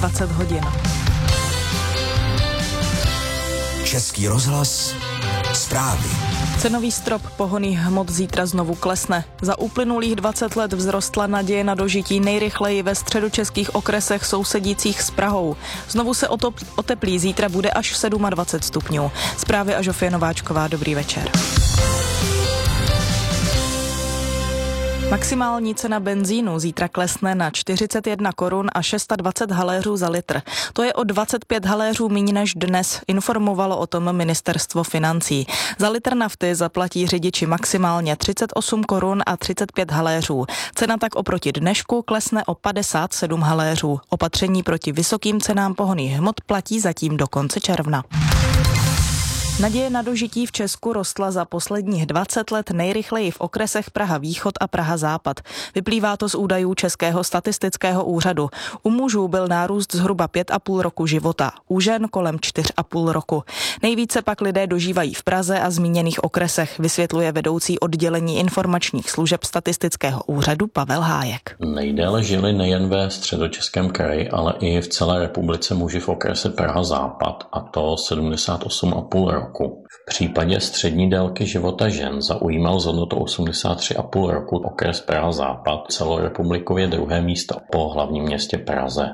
20 hodin. Český rozhlas, zprávy. Cenový strop pohonných hmot zítra znovu klesne. Za uplynulých 20 let vzrostla naděje na dožití nejrychleji ve středočeských okresech sousedících s Prahou. Znovu se oteplí, zítra bude až 27 stupňů. Zprávy a Žofie Nováčková, dobrý večer. Maximální cena benzínu zítra klesne na 41 korun a 620 haléřů za litr. To je o 25 haléřů míň než dnes, informovalo o tom ministerstvo financí. Za litr nafty zaplatí řidiči maximálně 38 korun a 35 haléřů. Cena tak oproti dnešku klesne o 57 haléřů. Opatření proti vysokým cenám pohonných hmot platí zatím do konce června. Naděje na dožití v Česku rostla za posledních 20 let nejrychleji v okresech Praha Východ a Praha Západ. Vyplývá to z údajů Českého statistického úřadu. U mužů byl nárůst zhruba 5,5 roku života, u žen kolem 4,5 roku. Nejvíce pak lidé dožívají v Praze a zmíněných okresech, vysvětluje vedoucí oddělení informačních služeb statistického úřadu Pavel Hájek. Nejdéle žili nejen ve Středočeském kraji, ale i v celé republice muži v okrese Praha Západ, a to 78,5 roku. V případě střední délky života žen zaujímal s hodnotou 83,5 roku okres Praha Západ, celorepublikově druhé místo po hlavním městě Praze.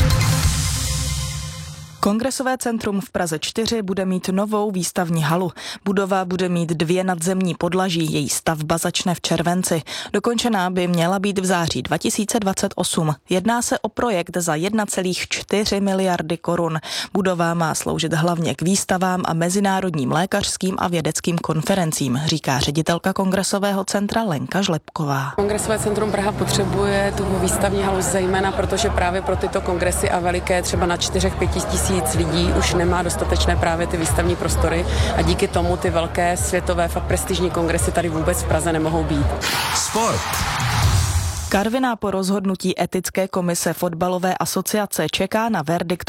Kongresové centrum v Praze 4 bude mít novou výstavní halu. Budova bude mít 2 nadzemní podlaží, její stavba začne v červenci. Dokončená by měla být v září 2028. Jedná se o projekt za 1,4 miliardy korun. Budova má sloužit hlavně k výstavám a mezinárodním lékařským a vědeckým konferencím, říká ředitelka Kongresového centra Lenka Žlepková. Kongresové centrum Praha potřebuje tu výstavní halu zejména, protože právě pro tyto kongresy a veliké třeba na 4-5 tisíc lidí už nemá dostatečné právě ty výstavní prostory a díky tomu ty velké světové fakt prestižní kongresy tady vůbec v Praze nemohou být. Sport. Karviná po rozhodnutí etické komise fotbalové asociace čeká na verdikt